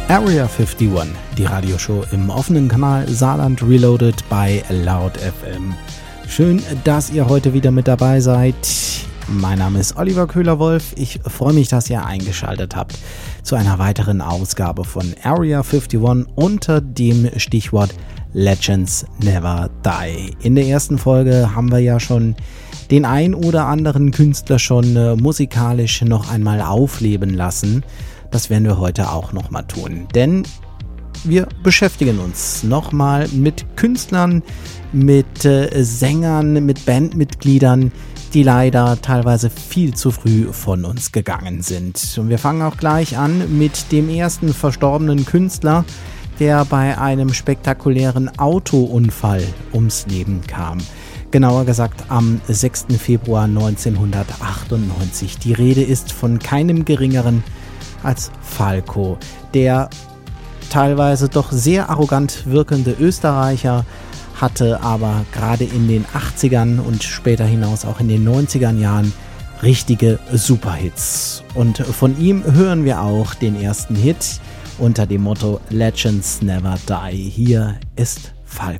Area 51, die Radioshow im offenen Kanal Saarland Reloaded bei Loud FM. Schön, dass ihr heute wieder mit dabei seid. Mein Name ist Oliver Köhler-Wolf. Ich freue mich, dass ihr eingeschaltet habt zu einer weiteren Ausgabe von Area 51 unter dem Stichwort Legends Never Die. In der ersten Folge haben wir ja schon den ein oder anderen Künstler schon musikalisch noch einmal aufleben lassen. Das werden wir heute auch nochmal tun, denn wir beschäftigen uns nochmal mit Künstlern, mit Sängern, mit Bandmitgliedern, die leider teilweise viel zu früh von uns gegangen sind. Und wir fangen auch gleich an mit dem ersten verstorbenen Künstler, der bei einem spektakulären Autounfall ums Leben kam. Genauer gesagt am 6. Februar 1998. Die Rede ist von keinem geringeren als Falco, der teilweise doch sehr arrogant wirkende Österreicher, hatte aber gerade in den 80ern und später hinaus auch in den 90er Jahren richtige Superhits. Und von ihm hören wir auch den ersten Hit unter dem Motto Legends Never Die. Hier ist Falco.